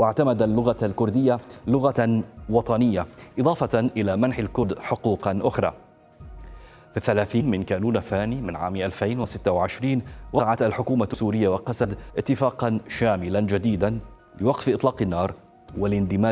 واعتمد اللغة الكردية لغة وطنية، إضافة إلى منح الكرد حقوقا أخرى. في 30 من كانون الثاني من عام 2026 وقعت الحكومة السورية وقسد اتفاقا شاملا جديدا لوقف إطلاق النار والاندماج